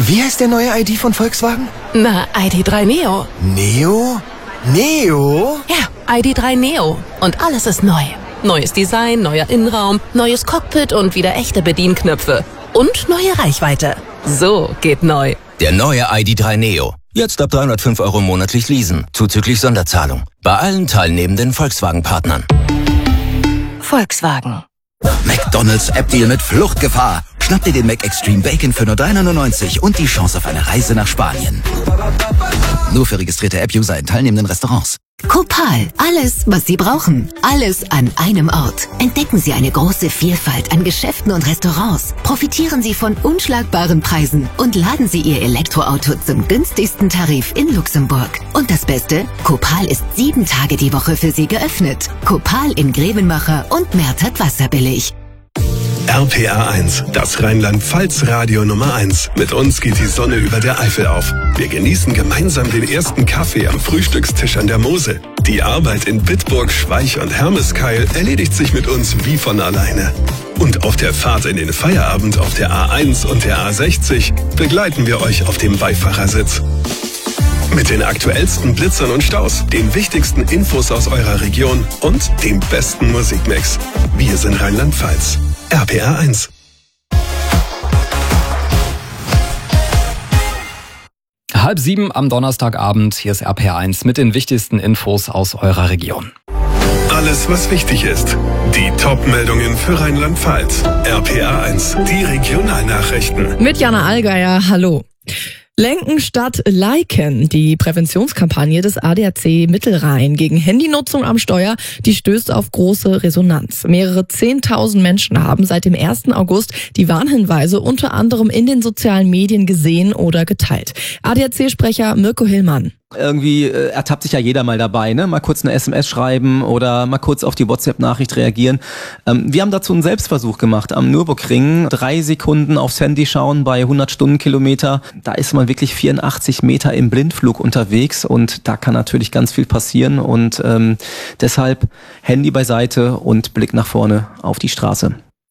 Wie heißt der neue ID von Volkswagen? Na, ID.3 Neo. Neo? Neo? Ja, ID.3 Neo. Und alles ist neu. Neues Design, neuer Innenraum, neues Cockpit und wieder echte Bedienknöpfe. Und neue Reichweite. So geht neu. Der neue ID.3 Neo. Jetzt ab 305 € monatlich leasen, zuzüglich Sonderzahlung. Bei allen teilnehmenden Volkswagen-Partnern. Volkswagen. McDonald's App-Deal mit Fluchtgefahr. Schnapp dir den McExtreme Bacon für nur 3,99 € und die Chance auf eine Reise nach Spanien. Nur für registrierte App-User in teilnehmenden Restaurants. Copal. Alles, was Sie brauchen. Alles an einem Ort. Entdecken Sie eine große Vielfalt an Geschäften und Restaurants. Profitieren Sie von unschlagbaren Preisen und laden Sie Ihr Elektroauto zum günstigsten Tarif in Luxemburg. Und das Beste? Copal ist 7 Tage die Woche für Sie geöffnet. Copal in Grevenmacher und Mertert Wasserbillig. RPA 1, das Rheinland-Pfalz-Radio Nummer 1. Mit uns geht die Sonne über der Eifel auf. Wir genießen gemeinsam den ersten Kaffee am Frühstückstisch an der Mosel. Die Arbeit in Bitburg, Schweich und Hermeskeil erledigt sich mit uns wie von alleine. Und auf der Fahrt in den Feierabend auf der A1 und der A60 begleiten wir euch auf dem Beifahrersitz. Mit den aktuellsten Blitzern und Staus, den wichtigsten Infos aus eurer Region und dem besten Musikmix. Wir sind Rheinland-Pfalz. RPA 1. Halb 7 am Donnerstagabend. Hier ist RPA 1 mit den wichtigsten Infos aus eurer Region. Alles, was wichtig ist. Die Top-Meldungen für Rheinland-Pfalz. RPA 1, die Regionalnachrichten. Mit Jana Allgeier, hallo. Lenken statt Liken. Die Präventionskampagne des ADAC Mittelrhein gegen Handynutzung am Steuer, die stößt auf große Resonanz. Mehrere 10.000 Menschen haben seit dem 1. August die Warnhinweise unter anderem in den sozialen Medien gesehen oder geteilt. ADAC-Sprecher Mirko Hillmann. Irgendwie ertappt sich ja jeder mal dabei, ne? Mal kurz eine SMS schreiben oder mal kurz auf die WhatsApp-Nachricht reagieren. Wir haben dazu einen Selbstversuch gemacht am Nürburgring. 3 Sekunden aufs Handy schauen bei 100 Stundenkilometer. Da ist man wirklich 84 Meter im Blindflug unterwegs und da kann natürlich ganz viel passieren und deshalb Handy beiseite und Blick nach vorne auf die Straße.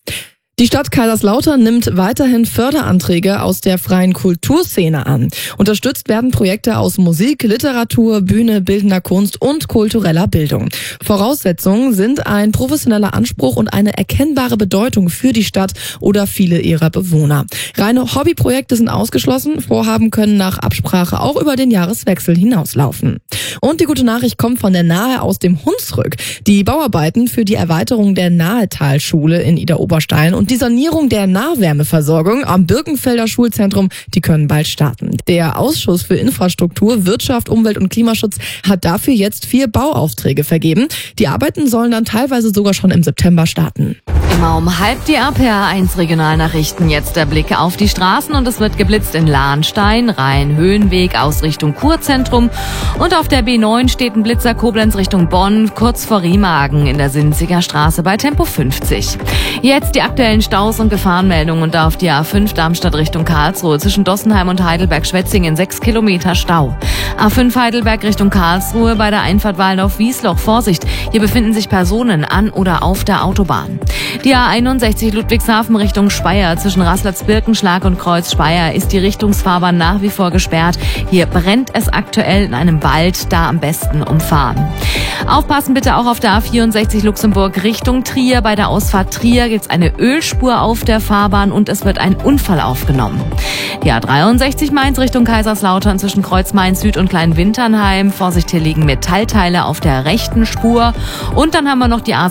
Die Stadt Kaiserslautern nimmt weiterhin Förderanträge aus der freien Kulturszene an. Unterstützt werden Projekte aus Musik, Literatur, Bühne, bildender Kunst und kultureller Bildung. Voraussetzungen sind ein professioneller Anspruch und eine erkennbare Bedeutung für die Stadt oder viele ihrer Bewohner. Reine Hobbyprojekte sind ausgeschlossen. Vorhaben können nach Absprache auch über den Jahreswechsel hinauslaufen. Und die gute Nachricht kommt von der Nahe aus dem Hunsrück. Die Bauarbeiten für die Erweiterung der Nahetalschule in Idar-Oberstein und die Sanierung der Nahwärmeversorgung am Birkenfelder Schulzentrum, die können bald starten. Der Ausschuss für Infrastruktur, Wirtschaft, Umwelt und Klimaschutz hat dafür jetzt 4 Bauaufträge vergeben. Die Arbeiten sollen dann teilweise sogar schon im September starten. Immer um halb die RPA 1 Regionalnachrichten. Jetzt der Blick auf die Straßen und es wird geblitzt in Lahnstein, Rhein-Höhenweg aus Richtung Kurzentrum und auf der B9 steht ein Blitzer Koblenz Richtung Bonn, kurz vor Remagen in der Sinziger Straße bei Tempo 50. Jetzt die aktuellen Staus und Gefahrenmeldungen und auf die A5 Darmstadt Richtung Karlsruhe zwischen Dossenheim und Heidelberg-Schwetzingen 6 Kilometer Stau. A5 Heidelberg Richtung Karlsruhe bei der Einfahrt Waldorf-Wiesloch. Vorsicht, hier befinden sich Personen an oder auf der Autobahn. Die A61 Ludwigshafen Richtung Speyer zwischen Rasslatz-Birkenschlag und Kreuz Speyer ist die Richtungsfahrbahn nach wie vor gesperrt. Hier brennt es aktuell in einem Wald, da am besten umfahren. Aufpassen bitte auch auf der A64 Luxemburg Richtung Trier. Bei der Ausfahrt Trier gibt's eine Ölspur auf der Fahrbahn und es wird ein Unfall aufgenommen. Die A63 Mainz Richtung Kaiserslautern zwischen Kreuz Mainz Süd und Kleinwinternheim. Vorsicht, hier liegen Metallteile auf der rechten Spur. Und dann haben wir noch die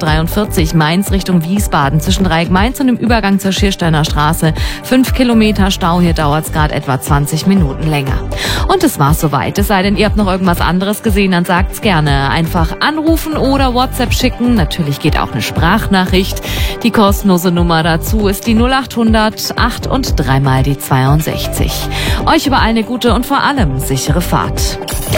A643 Mainz Richtung Wiesbaden zwischen Dreieck-Mainz und dem Übergang zur Schiersteiner Straße. 5 Kilometer Stau, hier dauert's gerade etwa 20 Minuten länger. Und es war's soweit. Es sei denn, ihr habt noch irgendwas anderes gesehen, dann sagt's gerne. Einfach anrufen oder WhatsApp schicken. Natürlich geht auch eine Sprachnachricht. Die kostenlose Nummer dazu ist die 0800 8 und 3 mal die 62. Euch überall eine gute und vor allem sichere Fahrt.